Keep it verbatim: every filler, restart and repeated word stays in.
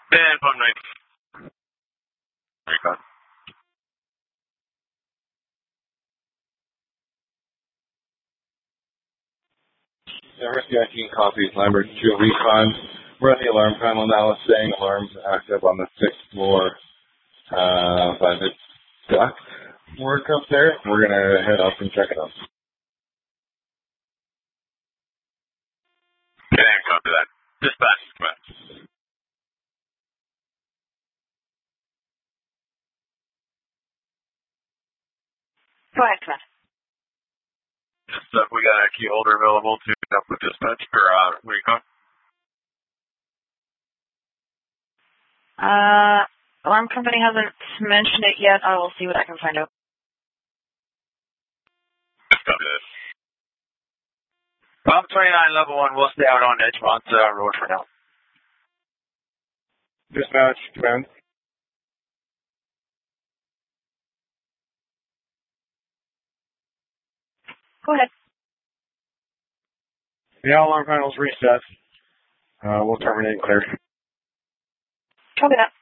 ten, five, nine. Recon. Yeah, Rescue nineteen copies, Lambert two Recon. We're on the alarm panel now, saying alarms active on the sixth floor uh, by the duct work up there. We're going to head up and check it out. ten, copy that. Dispatch, dispatch. Go ahead, Command. Just, uh, we got a key holder available to up with dispatch for uh, Recon. Uh, alarm company hasn't mentioned it yet. I will see what I can find out. Just copy this. Bomb twenty-nine, level one, we'll stay out on Edgemont uh, Road for now. Dispatch, command. Go ahead. The alarm panel's reset. Uh, we'll terminate clear. Copy that.